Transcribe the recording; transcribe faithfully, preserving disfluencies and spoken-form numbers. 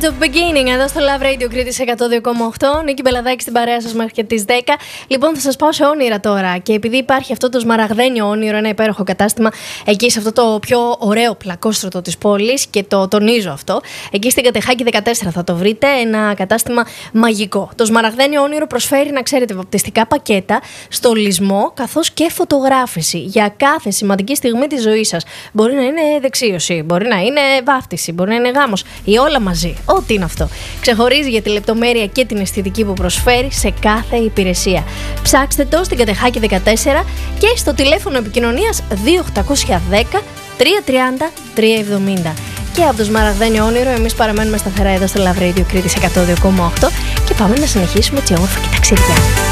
Point of Beginning εδώ στο Love Radio Κρήτης εκατό δύο κόμμα οκτώ. Νίκη Μπελαδάκη στην παρέα σας μέχρι και τις δέκα. Λοιπόν, θα σας πάω σε όνειρα τώρα. Και επειδή υπάρχει αυτό το σμαραγδένιο όνειρο, ένα υπέροχο κατάστημα εκεί σε αυτό το πιο ωραίο πλακόστρωτο της πόλης, και το τονίζω αυτό, εκεί στην Κατεχάκη δεκατέσσερα θα το βρείτε. Ένα κατάστημα μαγικό. Το σμαραγδένιο όνειρο προσφέρει, να ξέρετε, βαπτιστικά πακέτα, στολισμό καθώς και φωτογράφηση για κάθε σημαντική στιγμή της ζωής σας. Μπορεί να είναι δεξίωση, μπορεί να είναι βάφτιση, μπορεί να είναι γάμος ή όλα μαζί. Ό,τι είναι αυτό. Ξεχωρίζει για τη λεπτομέρεια και την αισθητική που προσφέρει σε κάθε υπηρεσία. Ψάξτε το στην Κατεχάκη δεκατέσσερα και στο τηλέφωνο επικοινωνίας δύο οκτακόσια δέκα τριακόσια τριάντα τριακόσια εβδομήντα. Και από το σμαραγδένιο όνειρο, εμείς παραμένουμε σταθερά εδώ στο Love Radio Κρήτης εκατό δύο κόμμα οκτώ και πάμε να συνεχίσουμε έτσι όμορφα και ταξίδια.